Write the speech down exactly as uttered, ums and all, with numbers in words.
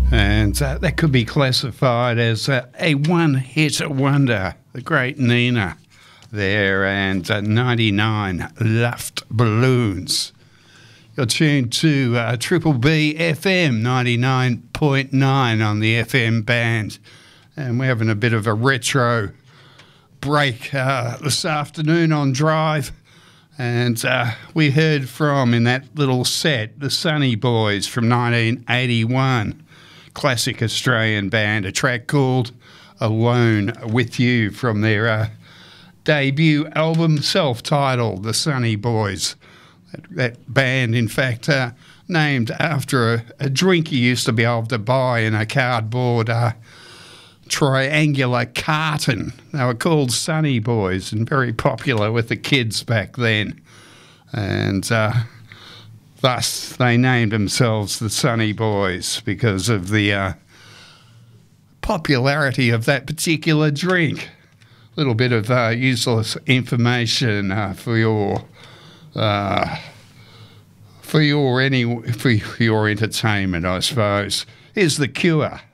And uh, that could be classified as uh, a one-hit wonder, the great Nina there, and uh, ninety-nine Luft Balloons. You're tuned to uh, Triple B F M ninety-nine point nine on the F M band, and we're having a bit of a retro break uh, this afternoon on Drive. And uh, we heard from, in that little set, the Sunny Boys from nineteen eighty-one. Classic Australian band, a track called Alone With You from their uh, debut album, self-titled, The Sunny Boys. That, that band, in fact, uh, named after a, a drink you used to be able to buy in a cardboard uh, triangular carton. They were called Sunny Boys and very popular with the kids back then. And uh, thus they named themselves the Sunny Boys because of the uh, popularity of that particular drink. A little bit of uh, useless information uh, for your uh, for your any for your entertainment, I suppose. Here's The Cure.